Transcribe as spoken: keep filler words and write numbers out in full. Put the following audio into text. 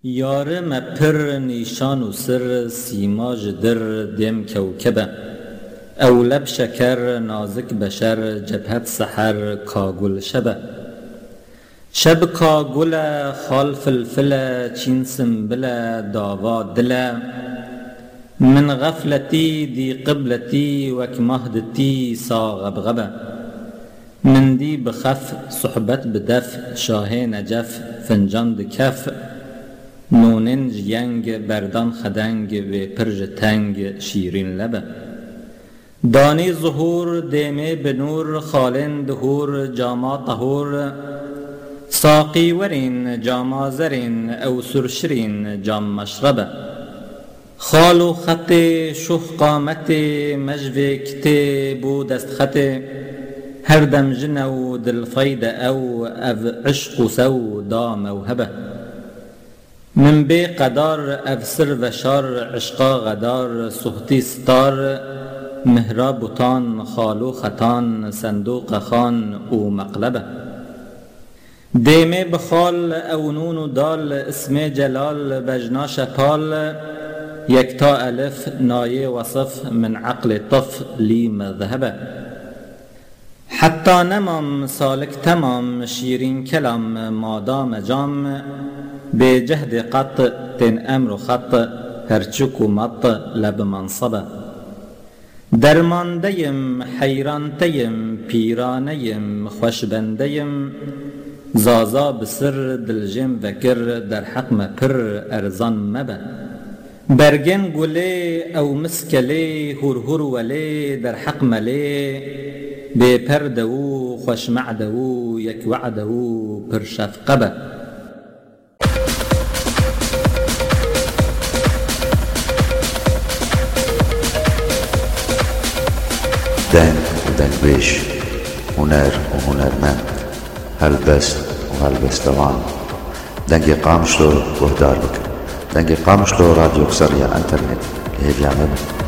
یاره مپر نیشان و سر سیماج در دیم کوکبه او لب شکر نازک بشر جبهت سحر کاگل شبه شب کاگل خال فلفل چین سنبل داوا دل من غفلتی دی قبلتی وک مهدتی ساغبغبه من دی بخف صحبت بدف شاه نجف فنجان دکف نوننج ینگ بردان خدنگ و پرج تنگ شیرین لبه دانی ظهور دیمه بنور خالن دهور جاما طهور ساقی ورین جاما زرین او سرشرین جام مشربه خالو خط شوخ قامت مجوه کت بو دست خط هر دم جنو دل فاید او او عشق سو دا موهبه من بی قدار افسر و شار عشقا غدار سختی ستار مهرا بوتان خالو خطان صندوق خان او مقلبه دیمه بخال او نون و دال اسم جلال بجنا شپال یکتا الف نایه وصف من عقل طف لی مذهبه حتی نمام سالک تمام شیرین کلام مادام جام به جهد قط تن امر خط هرچک و مط لب منصبه درماندهیم حیرانتهیم پیرانهیم خوشبندهیم زازا بسر دلجم وکر در حق مپر ارزان مبه برگن گله او مسکله هر هر وله در حق مله به پردو خوش معدو یک وعدو پر شفقبه دنگ و دنگویش هنر و هنرمند هلبست و هلبستوان دنگ قامشلو گهدار بکن دنگ قامشلو رادیو کسر یا انترنت که هیل